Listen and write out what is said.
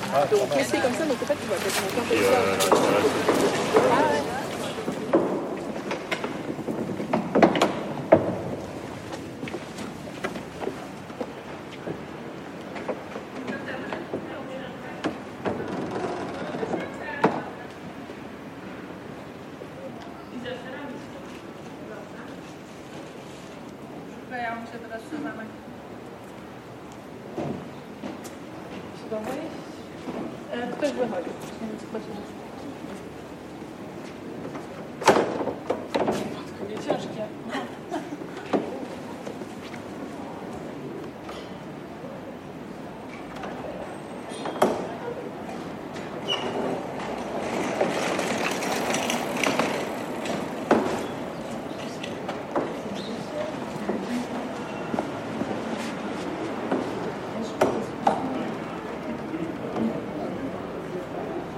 Donc laissé comme ça, donc en fait tu vois quasiment qu'un peu de Ja muszę teraz zamykać. Ktoś wychodzi.